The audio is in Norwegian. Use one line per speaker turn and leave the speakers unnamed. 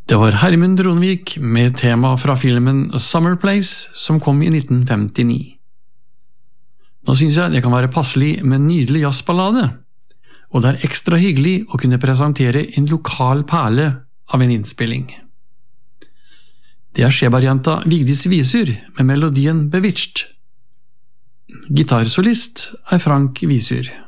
Det var Hermund Ronvik med tema fra filmen Summer Place som kom i 1959. Nå synes jeg det kan være passelig med en nydelig jazzballade, og det er ekstra hyggelig å kunne presentere en lokal perle av en innspilling. Det er Skjebergjenta Vigdis Visur med melodien Bewitched. Gitarsolist er Frank Visur.